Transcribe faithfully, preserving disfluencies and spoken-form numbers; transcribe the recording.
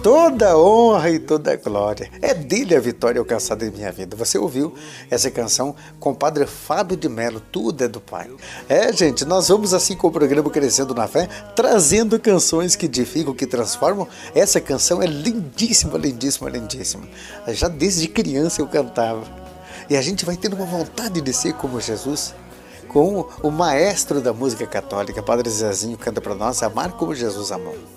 Toda honra e toda glória. É dele a vitória alcançada em minha vida. Você ouviu essa canção com o Padre Fábio de Mello, Tudo é do Pai. É, gente, nós vamos assim com o programa Crescendo na Fé, trazendo canções que edificam, que transformam. Essa canção é lindíssima, lindíssima, lindíssima. Já desde criança eu cantava. E a gente vai tendo uma vontade de ser como Jesus, com o maestro da música católica, Padre Zezinho, canta para nós, Amar como Jesus amou.